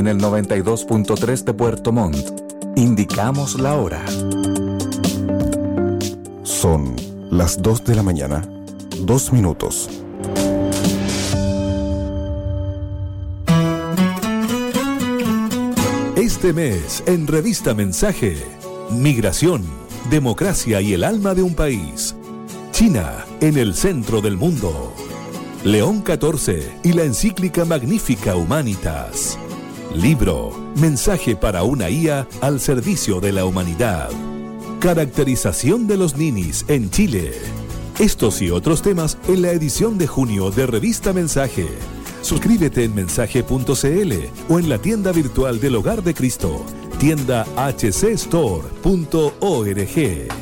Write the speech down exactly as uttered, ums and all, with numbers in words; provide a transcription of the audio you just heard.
En el noventa y dos punto tres de Puerto Montt, indicamos la hora. Son las dos de la mañana, dos minutos. Este mes, en Revista Mensaje, Migración, Democracia y el alma de un país. China, en el centro del mundo. León catorce y la encíclica Magnifica Humanitas. Libro, Mensaje para una I A al servicio de la humanidad. Caracterización de los ninis en Chile. Estos y otros temas en la edición de junio de Revista Mensaje. Suscríbete en mensaje punto c l o en la tienda virtual del Hogar de Cristo, tienda h c store punto org.